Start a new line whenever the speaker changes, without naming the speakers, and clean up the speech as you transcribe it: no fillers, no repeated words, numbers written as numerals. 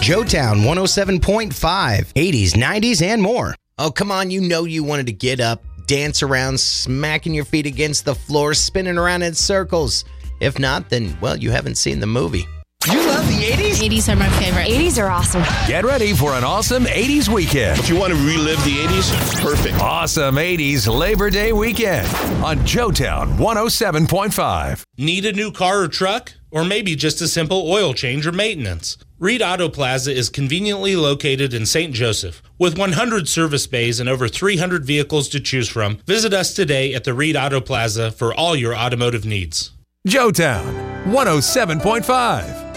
Joetown 107.5, 80s, 90s, and more. Oh, come on, you know you wanted to get up, dance around, smacking your feet against the floor, spinning around in circles. If not, then, well, you haven't seen the movie. You love the 80s?
80s are my favorite.
80s are awesome.
Get ready for an awesome 80s weekend.
If you want to relive the 80s, perfect.
Awesome 80s Labor Day weekend on Joetown 107.5.
Need a new car or truck? Or maybe just a simple oil change or maintenance? Reed Auto Plaza is conveniently located in St. Joseph. With 100 service bays and over 300 vehicles to choose from, visit us today at the Reed Auto Plaza for all your automotive needs.
Joetown 107.5.